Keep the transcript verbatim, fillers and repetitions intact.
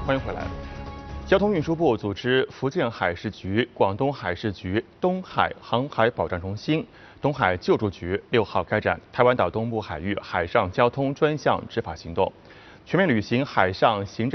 欢迎回来。交通运输部组织福建海事局、广东海事局、东海航海保障中心、东海救助局六号开展台湾岛东部海域海上交通专项执法行动，全面履行海上行政